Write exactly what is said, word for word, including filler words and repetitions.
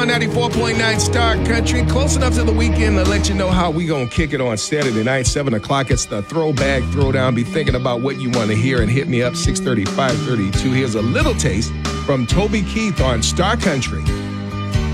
on ninety-four point nine Star Country. Close enough to the weekend to let you know how we gonna kick it on Saturday night, seven o'clock. It's the Throwback Throwdown. Be thinking about what you want to hear and hit me up, six thirty, five thirty-two. Here's a little taste from Toby Keith on Star Country.